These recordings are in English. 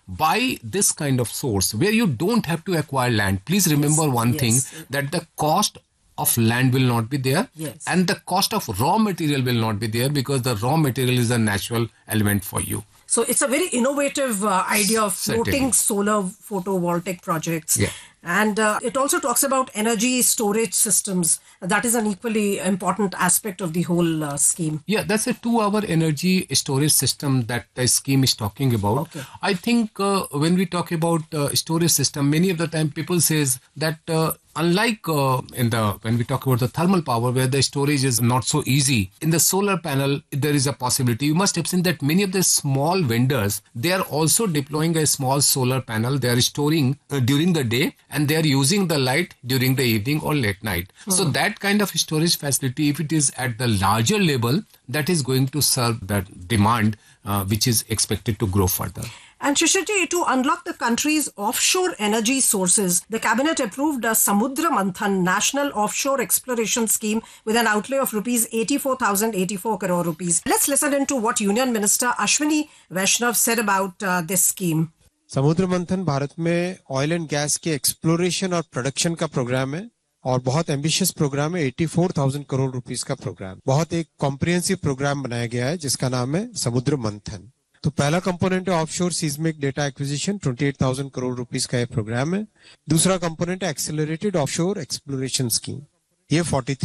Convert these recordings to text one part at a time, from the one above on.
buy this kind of source where you don't have to acquire land. Please remember one thing, that the cost of land will not be there, and the cost of raw material will not be there, because the raw material is a natural element for you. So it's a very innovative idea of floating solar photovoltaic projects. Yeah. And it also talks about energy storage systems. That is an equally important aspect of the whole scheme. Yeah, that's a 2-hour energy storage system that the scheme is talking about. Okay. I think when we talk about storage system, many of the time people says that unlike when we talk about the thermal power, where the storage is not so easy, in the solar panel there is a possibility. You must have seen that many of the small vendors, they are also deploying a small solar panel. They are storing during the day, and they are using the light during the evening or late night. So that kind of storage facility, if it is at the larger level, that is going to serve that demand which is expected to grow further. And Shishirji, to unlock the country's offshore energy sources, the cabinet approved a Samudra Manthan National Offshore Exploration Scheme with an outlay of rupees 84,084 crore rupees. Let's listen into what Union Minister Ashwini Vaishnav said about this scheme. समुद्र मंथन भारत में oil and gas के exploration और production का programme है और बहुत ambitious programme है। 84,000 करोड़ रुपीस का प्रोग्राम, बहुत एक कॉम्प्रिहेंसिव प्रोग्राम बनाया गया है जिसका नाम है समुद्र मंथन। तो पहला कंपोनेंट है offshore seismic data acquisition, 28,000 crore rupees का ये प्रोग्राम है। दूसरा कंपोनेंट है एक्सेलरेटेड ऑफशोर एक्सप्लोरेशन स्कीम, ये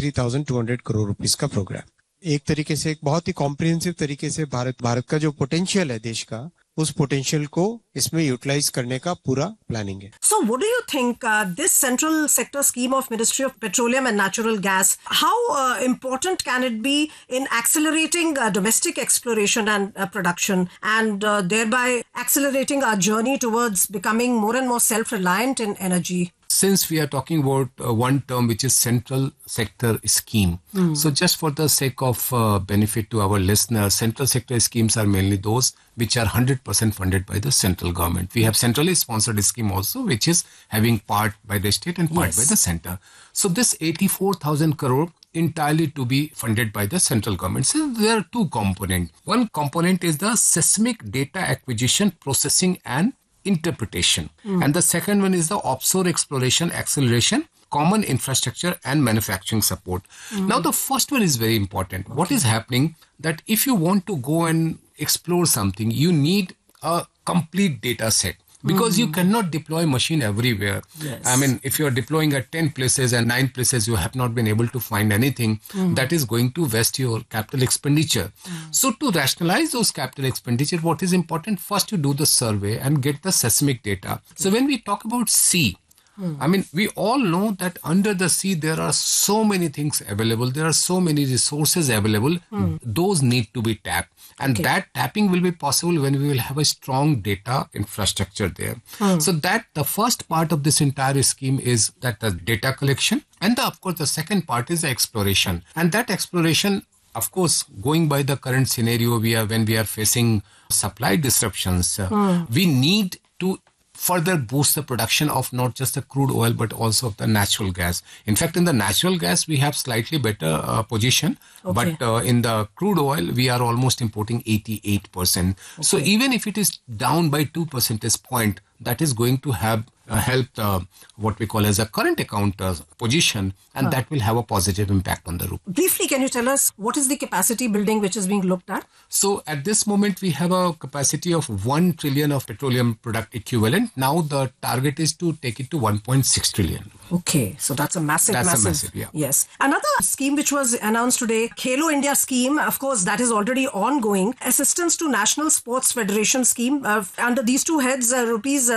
43,200 करोड़ रुपीस का प्रोग्राम। एक तरीके से एक बहुत ही कॉम्प्रिहेंसिव तरीके से भारत का जो पोटेंशियल है देश का, उस पोटेंशियल को इसमें यूटिलाइज करने का पूरा प्लानिंग है। So what do you think this central sector scheme of Ministry of Petroleum and Natural Gas, how important can it be in accelerating domestic exploration and production, and thereby accelerating our journey towards becoming more and more self-reliant in energy? Since we are talking about one term which is central sector scheme, so just for the sake of benefit to our listeners, central sector schemes are mainly those which are 100% funded by the central government. We have centrally sponsored scheme also, which is having part by the state and part by the center. So this 84,000 crore entirely to be funded by the central government. So there are two components. One component is the seismic data acquisition, processing and interpretation. And the second one is the offshore exploration, acceleration, common infrastructure and manufacturing support. Now the first one is very important. What is happening that if you want to go and explore something, you need a complete data set. Because you cannot deploy machine everywhere. I mean, if you are deploying at 10 places and 9 places, you have not been able to find anything, that is going to waste your capital expenditure. So to rationalize those capital expenditure, what is important? First, you do the survey and get the seismic data. So when we talk about sea, I mean, we all know that under the sea, there are so many things available. There are so many resources available. Those need to be tapped. And that tapping will be possible when we will have a strong data infrastructure there. So that the first part of this entire scheme is that the data collection. And of course, the second part is the exploration. And that exploration, of course, going by the current scenario, when we are facing supply disruptions, we need to further boost the production of not just the crude oil, but also of the natural gas. In fact, in the natural gas, we have slightly better position. But in the crude oil, we are almost importing 88%. So even if it is down by 2 percentage point, that is going to have help what we call as a current account position, and that will have a positive impact on the rupee. Briefly, can you tell us what is the capacity building which is being looked at? So at this moment, we have a capacity of 1 trillion of petroleum product equivalent. Now the target is to take it to 1.6 trillion. Okay, so that's a massive. Yeah. Yes. Another scheme which was announced today, Khelo India scheme, of course, that is already ongoing. Assistance to National Sports Federation scheme. Under these two heads, rupees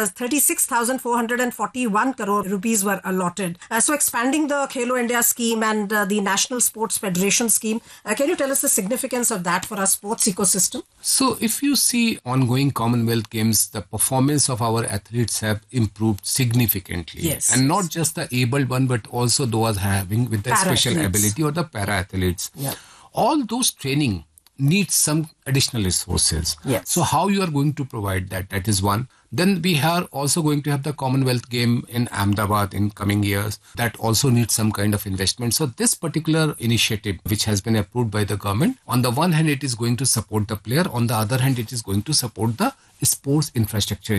36,441 crore rupees were allotted. So expanding the Khelo India scheme and the National Sports Federation scheme, can you tell us the significance of that for our sports ecosystem? So if you see ongoing Commonwealth Games, the performance of our athletes have improved significantly. Yes. And not just the able one, but also those having with the special ability or the para athletes. Yeah. All those training needs some additional resources. Yes. So how you are going to provide that? That is one. Then we are also going to have the Commonwealth Game in Ahmedabad in coming years. That also needs some kind of investment. So this particular initiative, which has been approved by the government, on the one hand, it is going to support the player. On the other hand, it is going to support the sports infrastructure